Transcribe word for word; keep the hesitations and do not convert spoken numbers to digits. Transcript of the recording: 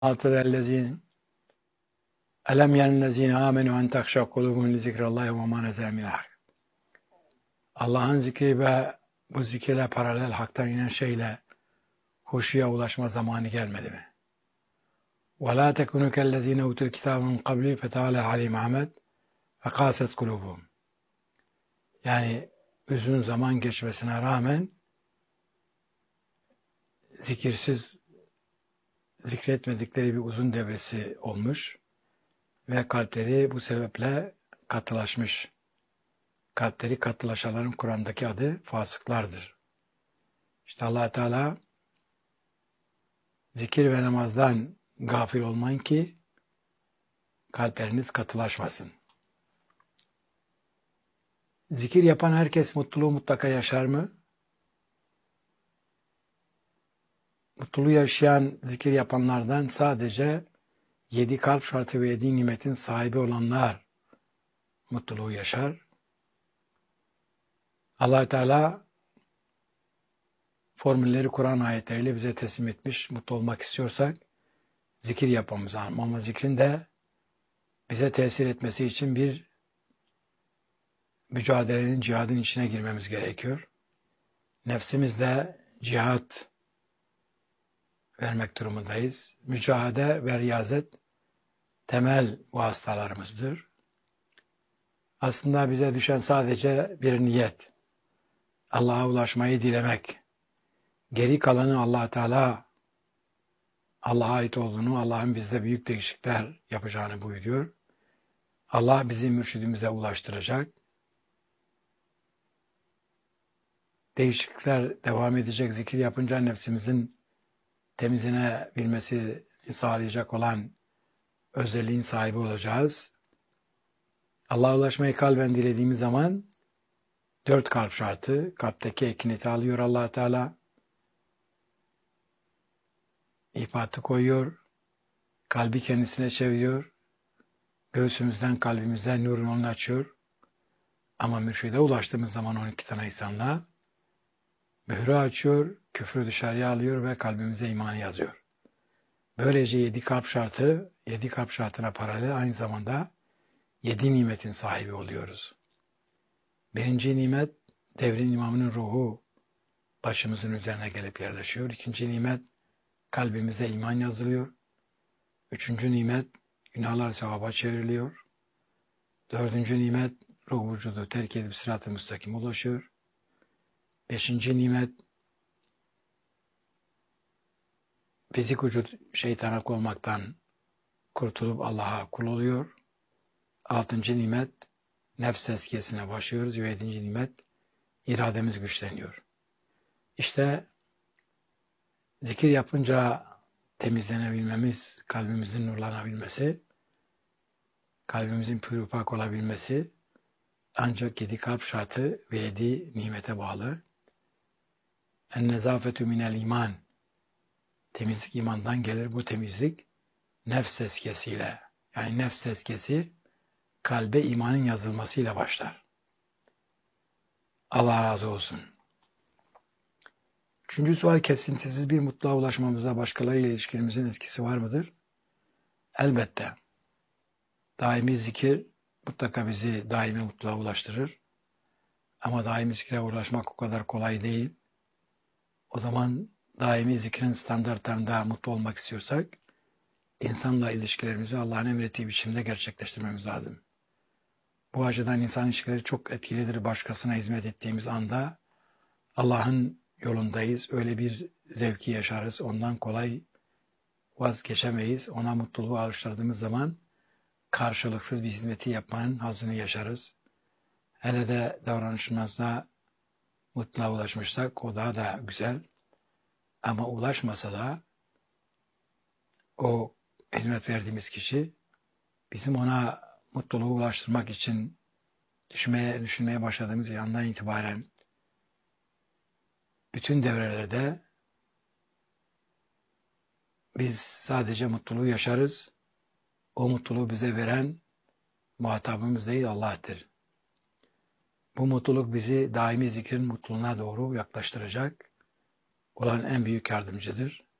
Altellezine elem yenellezine amenu en tehşa kulubuhum li zikrillahi ve ma nezele minel hak. Allah'ın zikri ve bu zikirle paralel haktan inen şeyle huşuya ulaşma zamanı gelmedi mi? وَلَا تَكُنُوا كَالَّذ۪ينَ اُوتُوا الْكِتَابَ مِنْ قَبْلِ فَتَعَالَى عَلِيمَ عَمَدْ وَقَاسَتْ قُلُوبُهُمْ. Yani uzun zaman geçmesine rağmen zikirsiz zikretmedikleri bir uzun devresi olmuş ve kalpleri bu sebeple katılaşmış. Kalpleri katılaşanların Kur'an'daki adı fasıklardır. İşte Allah Teala zikir ve namazdan gafil olmayın ki kalpleriniz katılaşmasın. Zikir yapan herkes mutluluğu mutlaka yaşar mı? Mutluluğu yaşayan, zikir yapanlardan sadece yedi kalp şartı ve yedi nimetin sahibi olanlar mutluluğu yaşar. Allah Teala formülleri Kur'an ayetleriyle bize teslim etmiş. Mutlu olmak istiyorsak zikir yapmamız lazım. Ama zikrin de bize tesir etmesi için bir mücadelenin, cihadın içine girmemiz gerekiyor. Nefsimizle cihat vermek durumundayız. Mücahede ve riyazet temel vasıtalarımızdır. Aslında bize düşen sadece bir niyet. Allah'a ulaşmayı dilemek. Geri kalanı Allah Teala Allah'a ait olduğunu, Allah'ın bizde büyük değişiklikler yapacağını buyuruyor. Allah bizi mürşidimize ulaştıracak. Değişiklikler devam edecek. Zikir yapınca nefsimizin temizlenebilmesini sağlayacak olan özelliğin sahibi olacağız. Allah'a ulaşmayı kalben dilediğimiz zaman dört kalp şartı, kalpteki ekineti alıyor Allah Teala. İfatı koyuyor, kalbi kendisine çeviriyor, göğsümüzden kalbimizden nurun onu açıyor. Ama mürşide ulaştığımız zaman on iki tane insanla mührü açıyor, küfrü dışarıya alıyor ve kalbimize imanı yazıyor. Böylece yedi kalp şartı, yedi kalp şartına paralel aynı zamanda yedi nimetin sahibi oluyoruz. Birinci nimet, devrin imamının ruhu başımızın üzerine gelip yerleşiyor. İkinci nimet, kalbimize iman yazılıyor. Üçüncü nimet, günahlar sevaba çevriliyor. Dördüncü nimet, ruh vücudu terk edip sırat-ı müstakim ulaşıyor. Beşinci nimet, fizik vücut şeytana kul olmaktan kurtulup Allah'a kul oluyor. Altıncı nimet, nefs tezkiyesine başlıyoruz. Ve yedinci nimet, irademiz güçleniyor. İşte zikir yapınca temizlenebilmemiz, kalbimizin nurlanabilmesi, kalbimizin pür pak olabilmesi ancak yedi kalp şartı ve yedi nimete bağlı. En-nezafetü minel iman. Temizlik imandan gelir. Bu temizlik nefs tezkiyesiyle, yani nefs tezkiyesi kalbe imanın yazılmasıyla başlar. Allah razı olsun. Üçüncü sual, kesintisiz bir mutluluğa ulaşmamıza başkalarıyla ilişkimizin etkisi var mıdır? Elbette. Daimi zikir mutlaka bizi daimi mutluluğa ulaştırır. Ama daimi zikre ulaşmak o kadar kolay değil. O zaman daimi zikrin standartlarında mutlu olmak istiyorsak insanla ilişkilerimizi Allah'ın emrettiği biçimde gerçekleştirmemiz lazım. Bu açıdan insan ilişkileri çok etkilidir. Başkasına hizmet ettiğimiz anda Allah'ın yolundayız. Öyle bir zevki yaşarız. Ondan kolay vazgeçemeyiz. Ona mutluluğu alıştırdığımız zaman karşılıksız bir hizmeti yapmanın hazzını yaşarız. Hele de davranışımızda mutluluğa ulaşmışsak o daha da güzel. Ama ulaşmasa da o hizmet verdiğimiz kişi bizim ona mutluluğu ulaştırmak için düşünmeye, düşünmeye başladığımız yandan itibaren bütün devrelerde biz sadece mutluluğu yaşarız. O mutluluğu bize veren muhatabımız değil, Allah'tır. Bu mutluluk bizi daimi zikrin mutluluğuna doğru yaklaştıracak olan en büyük yardımcıdır.